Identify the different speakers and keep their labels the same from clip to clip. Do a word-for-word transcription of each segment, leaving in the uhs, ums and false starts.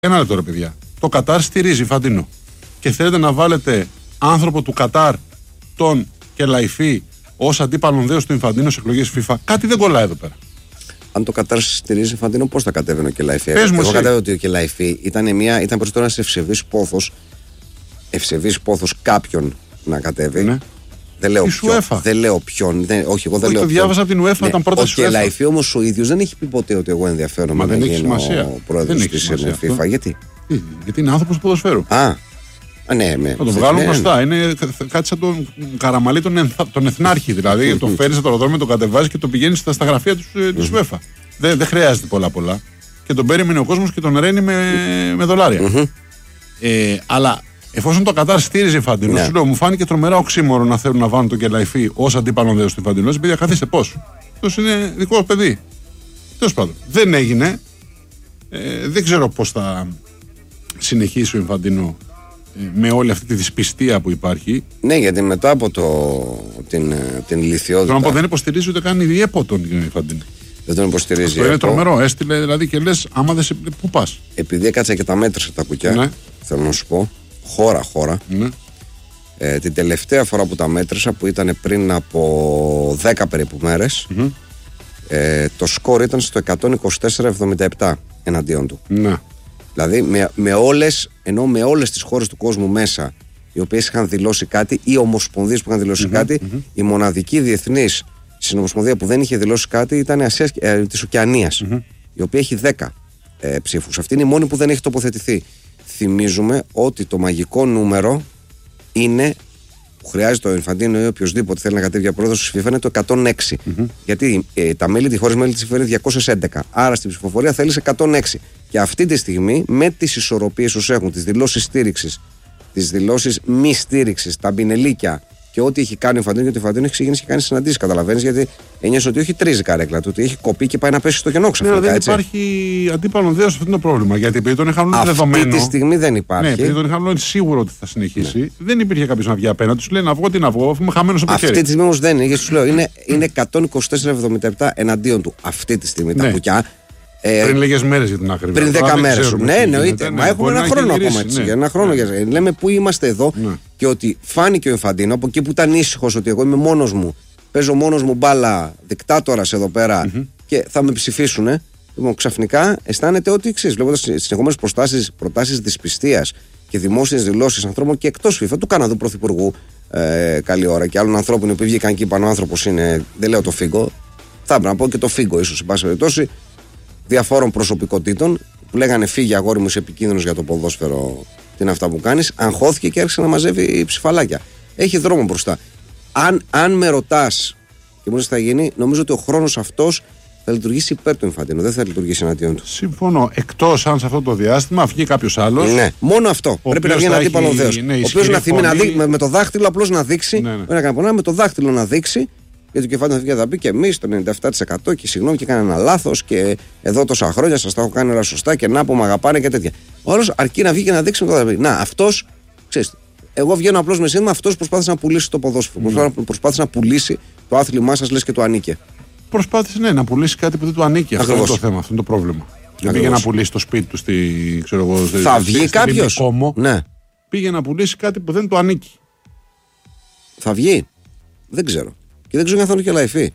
Speaker 1: Ένα λεπτό ρε παιδιά. Το Κατάρ στηρίζει Φαντίνο. Και θέλετε να βάλετε άνθρωπο του Κατάρ, τον Κελαϊφή, ως αντίπαλον δέος του Ινφαντίνο σε εκλογές FIFA. Κάτι δεν κολλάει εδώ πέρα.
Speaker 2: Αν το Κατάρ στηρίζει Φαντίνο, πώς θα κατέβαινε ο Κελαϊφή?
Speaker 1: Πες μου
Speaker 2: Εγώ
Speaker 1: εσύ.
Speaker 2: κατέβαινα ότι ο Κελαϊφή ήταν, μια, ήταν περισσότερο ένας ευσεβής πόθος, ευσεβής πόθος κάποιον να κατέβει. Ναι. Δεν λέω, ποιον, δεν λέω ποιον. Δεν, όχι, εγώ δεν
Speaker 1: όχι,
Speaker 2: λέω
Speaker 1: το διάβασα από την UEFA,
Speaker 2: ναι,
Speaker 1: ήταν πρώτα
Speaker 2: σου. Ο Κελαϊφή όμως ο ίδιος δεν έχει πει ποτέ ότι εγώ ενδιαφέρομαι να γίνω ο πρόεδρος της FIFA. Γιατί?
Speaker 1: Γιατί είναι άνθρωπος του ποδοσφαίρου.
Speaker 2: Α, ναι, ναι.
Speaker 1: Θα το βγάλουν μπροστά. Είναι κάτι σαν τον Καραμαλή, τον, ενθ, τον Εθνάρχη. Δηλαδή, τον φέρνει στο αεροδρόμιο, τον κατεβάζει και τον πηγαίνει στα, στα γραφεία τη UEFA. Δεν, δεν χρειάζεται πολλά-πολλά. Και τον περίμενε ο κόσμο και τον ρένει με, με δολάρια. Ε, αλλά εφόσον το Κατάρ στήριζε Φαντίνο, ναι. Σου λέω, μου φάνηκε τρομερά οξύμορο να θέλουν να βάλουν τον Κελαϊφή ως αντίπαλο δέος του Φαντίνο. Παιδιά, καθίστε πώς. Αυτό είναι δικό παιδί. Τέλος πάντων. Δεν έγινε. Ε, δεν ξέρω πώς θα συνεχίσει ο Ινφαντίνο ε, με όλη αυτή τη δυσπιστία που υπάρχει.
Speaker 2: Ναι, γιατί μετά από το, την, την ηλικιότητα.
Speaker 1: Τον δεν υποστηρίζει ούτε καν η ΕΠΟ τον Ινφαντίνο.
Speaker 2: Δεν τον υποστηρίζει.
Speaker 1: Αυτό είναι τρομερό. Έστειλε δηλαδή και λες, άμα δεν σε. Πού πας.
Speaker 2: Επειδή έκατσα και τα μέτρησα τα κουκιά, ναι. Θέλω να σου πω. Χώρα, χώρα. Ναι. Ε, την τελευταία φορά που τα μέτρησα, που ήταν πριν από δέκα περίπου μέρες, mm-hmm. ε, το σκορ ήταν στο εκατόν είκοσι τέσσερα εβδομήντα επτά εναντίον του. Ναι. Δηλαδή με, με όλες, ενώ με όλες τις χώρες του κόσμου μέσα, οι οποίες είχαν δηλώσει κάτι, ή ομοσπονδίες που είχαν δηλώσει mm-hmm. κάτι, mm-hmm. η μοναδική διεθνής συνομοσπονδία που δεν είχε δηλώσει κάτι ήταν η Ασίας, ε, της Οκεανίας, mm-hmm. η οποία έχει δέκα ε, ψήφους. Αυτή είναι η μόνη που δεν έχει τοποθετηθεί. Θυμίζουμε ότι το μαγικό νούμερο είναι, που χρειάζεται ο Ινφαντίνο ή οποιοδήποτε θέλει να κατέβει για πρόεδρος της FIFA, είναι το εκατόν έξι. Mm-hmm. Γιατί ε, τα μέλη, οι χώρες μέλη της FIFA είναι διακόσια έντεκα. Άρα στην ψηφοφορία θέλει εκατόν έξι. Και αυτή τη στιγμή, με τις ισορροπίες όσο έχουν, τις δηλώσεις στήριξης, τις δηλώσεις μη στήριξης, τα μπινελίκια και ό,τι έχει κάνει ο Ινφαντίνο, γιατί ο Ινφαντίνο έχει ξεκινήσει και κάνει συναντήσεις. Καταλαβαίνεις, γιατί ένιωσε ότι όχι τρίζει καρέκλα του, ότι έχει κοπεί και πάει να πέσει στο κενό ξαφνικά.
Speaker 1: Ναι, δεν
Speaker 2: έτσι.
Speaker 1: υπάρχει αντίπαλο δέος, αυτό είναι το πρόβλημα. Γιατί επειδή τον είχαν όλο δεδομένο.
Speaker 2: Αυτή τη στιγμή δεν υπάρχει.
Speaker 1: Ναι, επειδή τον είχαν όλο σίγουρο ότι θα συνεχίσει, ναι. Δεν υπήρχε κάποιο να βγει απέναντι. Του λέει να βγω, τι να βγω, αφού είμαι χαμένο από το χέρι.
Speaker 2: Αυτή τη στιγμή όμως δεν είναι, γιατί σου λέω είναι, είναι εκατόν είκοσι τέσσερα εβδομήντα επτά εναντίον του. Αυτή τη στιγμή ναι. Τα κουκιά.
Speaker 1: Ε, πριν λίγες μέρες για την άκρη.
Speaker 2: Πριν δέκα μέρες. Ναι, εννοείται. Μα έχουμε ένα χρόνο ακόμα έτσι. Ένα χρόνο για να λέμε πού είμαστε εδώ και ότι φάνηκε ο Ινφαντίνο από εκεί που ήταν ήσυχος ότι εγώ είμαι μόνος μου, παίζω μόνος μου μπάλα, δικτάτορας εδώ πέρα και θα με ψηφίσουνε. Λοιπόν, ξαφνικά αισθάνεται ότι ξέρεις, βλέποντας συνεχόμενες προτάσεις δυσπιστίας και δημόσιες δηλώσεις ανθρώπων και εκτός FIFA, του Καναδού Πρωθυπουργού ε, καλή ώρα και άλλων ανθρώπων οι οποίοι βγήκαν και είπαν ο άνθρωπος είναι, δεν λέω το Φίγκο, θα έπρεπε να πω και το Φίγκο ίσως σε πάση περιπτώσει. Διαφόρων προσωπικότητων που λέγανε φύγε αγόρι μου, είσαι επικίνδυνος για το ποδόσφαιρο, τι είναι αυτά που κάνεις, αγχώθηκε και άρχισε να μαζεύει ψηφαλάκια. Έχει δρόμο μπροστά. Αν, αν με ρωτάς και μου λες τι θα γίνει, νομίζω ότι ο χρόνος αυτός θα λειτουργήσει υπέρ του Ινφαντίνο, δεν θα λειτουργήσει εναντίον του.
Speaker 1: Συμφωνώ. Εκτός αν σε αυτό το διάστημα βγει κάποιος άλλος.
Speaker 2: Ναι, μόνο αυτό. Πρέπει να βγει ένα αντίπαλο δέος. Ναι, ο οποίος να θυμεί να δει, με, με το δάχτυλο απλώς να δείξει. Ναι, ναι. Δεν να με το δάχτυλο να δείξει. Γιατί ο Κεφάλαιο θα πει και εμείς το ενενήντα επτά τοις εκατό και συγγνώμη και έκανα ένα λάθος και εδώ τόσα χρόνια σας τα έχω κάνει όλα σωστά και να που με αγαπάνε και τέτοια. Ο άλλος αρκεί να βγει και να δείξει με το δάχτυλο. Να, αυτός, ξέρεις, εγώ βγαίνω απλώς με σύνδεμα, αυτός προσπάθησε να πουλήσει το ποδόσφαιρο. Mm. Προσπάθησε να πουλήσει το άθλημά σας, λες και του ανήκε.
Speaker 1: Προσπάθησε ναι, να πουλήσει κάτι που δεν του ανήκει. Αυτό είναι το θέμα, αυτό είναι το πρόβλημα. Δεν πήγε να πουλήσει το σπίτι του στη. Ξέρω εγώ,
Speaker 2: θα στη, βγει κάποιο. Ναι.
Speaker 1: Πήγε να πουλήσει κάτι που δεν του ανήκει.
Speaker 2: Θα βγει. Δεν ξέρω. Και δεν ξέρω αν θα είναι και Κελαϊφή.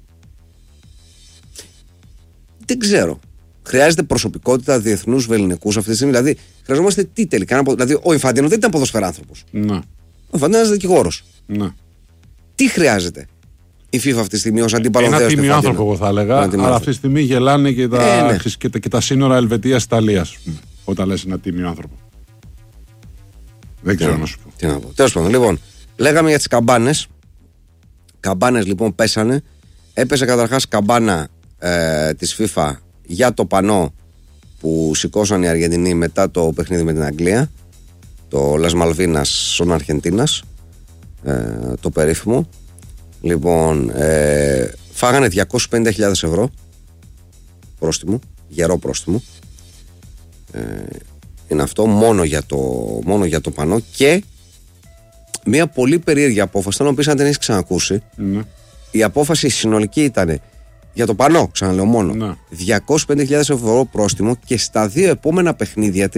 Speaker 2: Δεν ξέρω. Χρειάζεται προσωπικότητα διεθνούς βελληνικούς αυτή τη στιγμή. Δηλαδή, χρειαζόμαστε τι τελικά. Δηλαδή, ο Ινφαντίνο δεν ήταν ποδοσφαιράνθρωπος.
Speaker 1: Ναι.
Speaker 2: Ο Ινφαντίνο ήταν δικηγόρος.
Speaker 1: Ναι.
Speaker 2: Τι χρειάζεται η FIFA αυτή τη στιγμή ως αντίπαλο δέος?
Speaker 1: Ένα τίμιο άνθρωπο, εγώ θα έλεγα. Αλλά αυτή τη στιγμή γελάνε και τα, ε, ναι. και τα, και τα σύνορα Ελβετίας-Ιταλίας. Όταν λες ένα τίμιο άνθρωπο. Δεν ξέρω να σου πω.
Speaker 2: Τι να πω. Τέλος πάντων, λοιπόν, λέγαμε για τις καμπάνες. Καμπάνες λοιπόν πέσανε. Έπεσε καταρχάς καμπάνα ε, της FIFA για το πανό που σηκώσαν οι Αργεντινοί μετά το παιχνίδι με την Αγγλία, το Las Malvinas son Argentinas, ε, το περίφημο. Λοιπόν, ε, φάγανε διακόσιες πενήντα χιλιάδες ευρώ πρόστιμο, γερό πρόστιμο. Ε, είναι αυτό μόνο για το, μόνο για το πανό και μια πολύ περίεργη απόφαση, την οποία αν δεν έχεις ξανακούσει. Mm. Η απόφαση συνολική ήταν Για το πανό, ξαναλέω μόνο.
Speaker 1: Ναι.
Speaker 2: διακόσιες πενήντα χιλιάδες ευρώ πρόστιμο και στα δύο επόμενα παιχνίδια